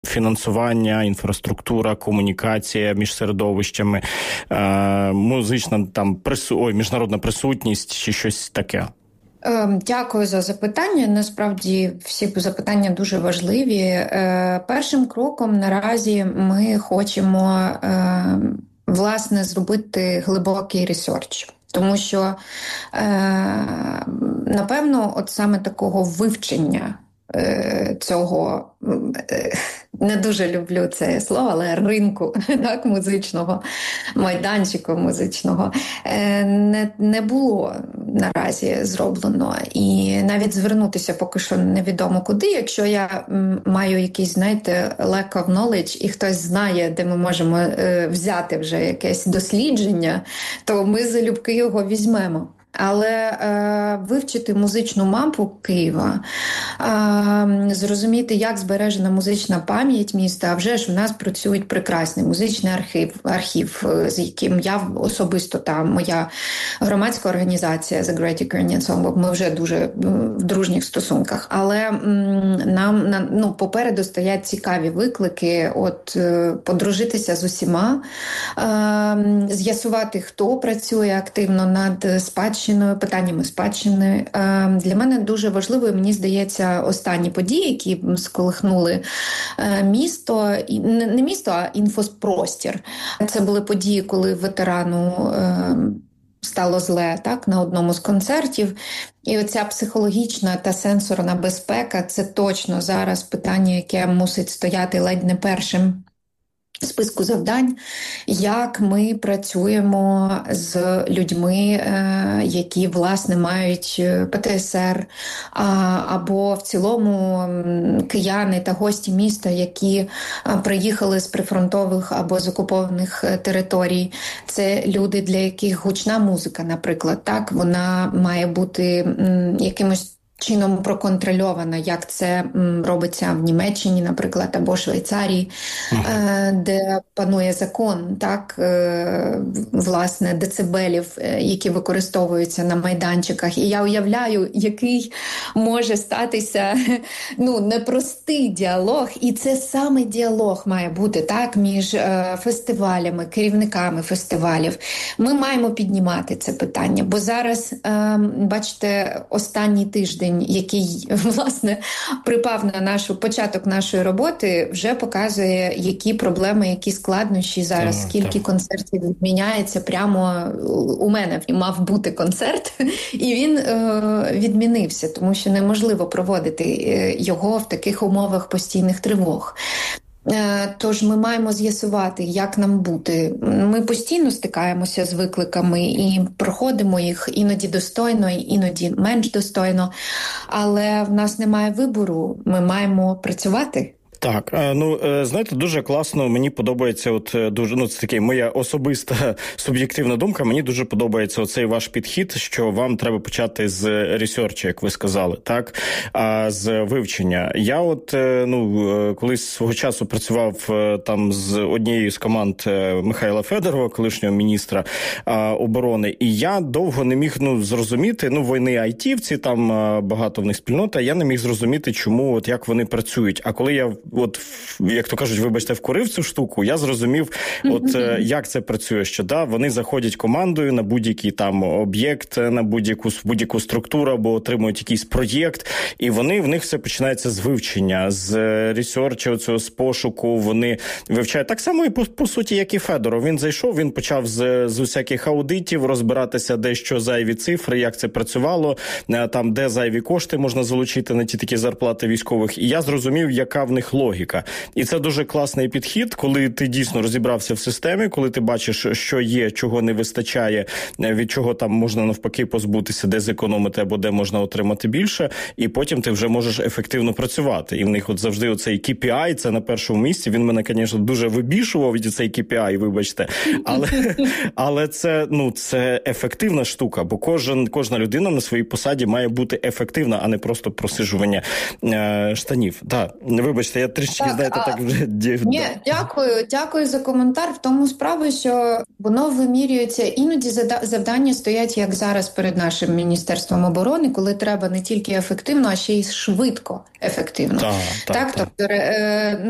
Фінансування, інфраструктура, комунікація між середовищами, музична міжнародна присутність чи щось таке? Дякую за запитання. Насправді всі запитання дуже важливі. Першим кроком наразі ми хочемо, власне, зробити глибокий ресерч. Тому що, напевно, от саме такого вивчення цього, не дуже люблю це слово, але ринку, так, музичного, майданчику музичного, не було наразі зроблено. І навіть звернутися поки що невідомо куди, якщо я маю якийсь, знаєте, lack of knowledge, і хтось знає, де ми можемо взяти вже якесь дослідження, то ми залюбки його візьмемо. Але вивчити музичну мапу Києва, зрозуміти, як збережена музична пам'ять міста, а вже ж у нас працюють прекрасний музичний архів, з яким я особисто там, моя громадська організація The Great Ukrainian Songbook, ми вже дуже в дружніх стосунках. Але нам попереду стоять цікаві виклики, подружитися з усіма, з'ясувати, хто працює активно над питаннями спадщини. Для мене дуже важливою, мені здається, останні події, які сколихнули місто, не місто, а інфопростір. Це були події, коли ветерану стало зле, так, на одному з концертів. І оця психологічна та сенсорна безпека – це точно зараз питання, яке мусить стояти ледь не першим списку завдань, як ми працюємо з людьми, які, власне, мають ПТСР, або в цілому кияни та гості міста, які приїхали з прифронтових або з окупованих територій. Це люди, для яких гучна музика, наприклад, так, вона має бути якимось чином проконтрольована, як це робиться в Німеччині, наприклад, або Швейцарії, де панує закон, так, власне, децибелів, які використовуються на майданчиках. І я уявляю, який може статися, непростий діалог, і це саме діалог має бути, так, між фестивалями, керівниками фестивалів. Ми маємо піднімати це питання, бо зараз, бачите, останній тиждень, який, власне, припав на початок нашої роботи, вже показує, які проблеми, які складнощі зараз, скільки концертів відміняється. Прямо у мене мав бути концерт, і він відмінився, тому що неможливо проводити його в таких умовах постійних тривог. Тож ми маємо з'ясувати, як нам бути. Ми постійно стикаємося з викликами і проходимо їх іноді достойно, іноді менш достойно, але в нас немає вибору, ми маємо працювати. Так, знаєте, дуже класно, мені подобається, це таке моя особиста суб'єктивна думка, мені дуже подобається оцей ваш підхід, що вам треба почати з ресерчу, як ви сказали, так, з вивчення. Я колись свого часу працював там з однією з команд Михайла Федорова, колишнього міністра оборони, і я довго не міг, зрозуміти, вони айтівці, там багато в них спільнота, я не міг зрозуміти, чому, як вони працюють. А коли я як то кажуть, вибачте, вкурив цю штуку, я зрозумів, як це працює, що вони заходять командою на будь-який там об'єкт, на будь-яку структуру, або отримують якийсь проєкт, і в них все починається з вивчення, з ресерчу, з пошуку, вони вивчають. Так само і по суті, як і Федоров. Він зайшов, він почав з усяких аудитів розбиратися, де що зайві цифри, як це працювало, там, де зайві кошти можна залучити на ті такі зарплати військових. І я зрозумів, яка в них логіка. І це дуже класний підхід, коли ти дійсно розібрався в системі, коли ти бачиш, що є, чого не вистачає, від чого там можна навпаки позбутися, де зекономити або де можна отримати більше, і потім ти вже можеш ефективно працювати. І в них завжди оцей KPI, це на першому місці. Він мене, звісно, дуже вибішував від цей KPI, вибачте. Але це ефективна штука, бо кожна людина на своїй посаді має бути ефективна, а не просто просижування штанів. Так, вибачте, я трішки, так вже... Ні, дякую за коментар. В тому справа, що воно вимірюється, іноді завдання стоять, як зараз перед нашим Міністерством оборони, коли треба не тільки ефективно, а ще й швидко ефективно. Так. Тобто,